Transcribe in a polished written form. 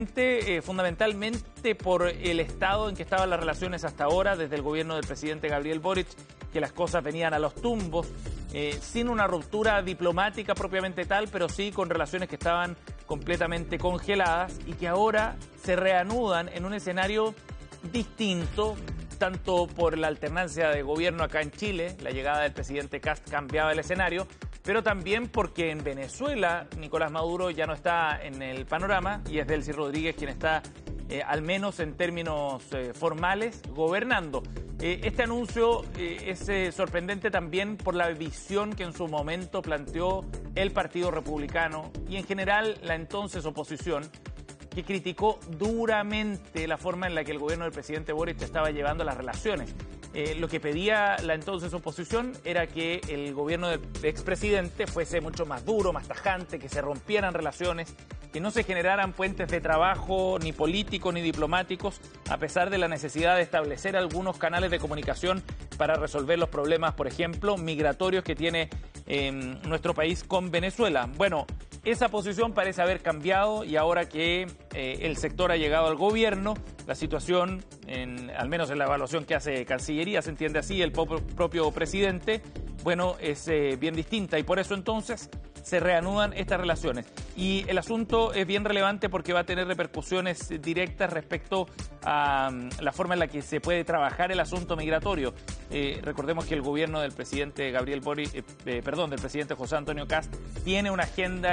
Fundamentalmente por el estado en que estaban las relaciones hasta ahora, desde el gobierno del presidente Gabriel Boric, que las cosas venían a los tumbos, sin una ruptura diplomática propiamente tal, pero sí con relaciones que estaban completamente congeladas y que ahora se reanudan en un escenario distinto, tanto por la alternancia de gobierno acá en Chile, la llegada del presidente Kast cambiaba el escenario, pero también porque en Venezuela Nicolás Maduro ya no está en el panorama y es Delcy Rodríguez quien está, al menos en términos formales, gobernando. Este anuncio es sorprendente también por la visión que en su momento planteó el Partido Republicano y en general la entonces oposición, que criticó duramente la forma en la que el gobierno del presidente Boric estaba llevando las relaciones. Lo que pedía la entonces oposición era que el gobierno del expresidente fuese mucho más duro, más tajante, que se rompieran relaciones, que no se generaran puentes de trabajo ni políticos ni diplomáticos, a pesar de la necesidad de establecer algunos canales de comunicación para resolver los problemas, por ejemplo, migratorios que tiene nuestro país con Venezuela. Bueno, esa posición parece haber cambiado y ahora que el sector ha llegado al gobierno, la situación, al menos en la evaluación que hace Cancillería, se entiende así, el propio presidente, bueno, es bien distinta y por eso entonces se reanudan estas relaciones. Y el asunto es bien relevante porque va a tener repercusiones directas respecto a la forma en la que se puede trabajar el asunto migratorio. Recordemos que el gobierno del presidente del presidente José Antonio Kast tiene una agenda